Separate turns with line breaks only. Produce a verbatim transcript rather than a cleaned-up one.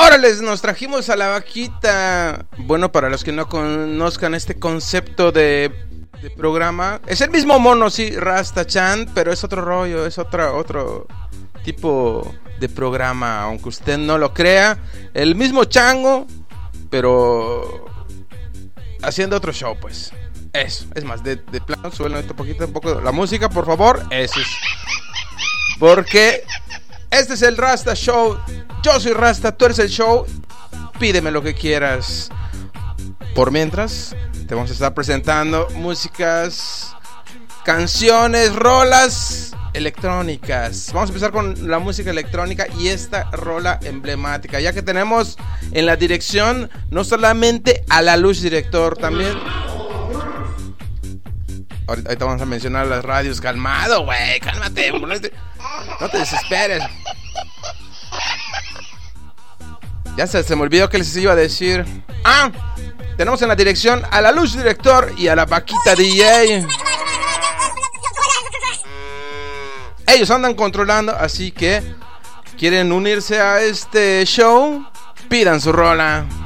¡Órale! Nos trajimos a la vaquita. Bueno, para los que no conozcan este concepto de, de programa, es el mismo mono, sí, Rasta Chan, pero es otro rollo, es otra, otro tipo de programa, aunque usted no lo crea. El mismo chango, pero haciendo otro show, pues. Eso, es más, de, de plano, suben un poquito, un poco la música, por favor. Eso es. Porque este es el Rasta Show. Yo soy Rasta, tú eres el show. Pídeme lo que quieras. Por mientras, te vamos a estar presentando músicas, canciones, rolas electrónicas. Vamos a empezar con la música electrónica y esta rola emblemática, ya que tenemos en la dirección no solamente a la luz director, también. Ahorita, ahorita vamos a mencionar las radios. Calmado, güey, cálmate. No te desesperes. Ya se, se me olvidó que les iba a decir. Ah, tenemos en la dirección a la luz director y a la vaquita D J. Ellos andan controlando, así que quieren unirse a este show. Pidan su rola.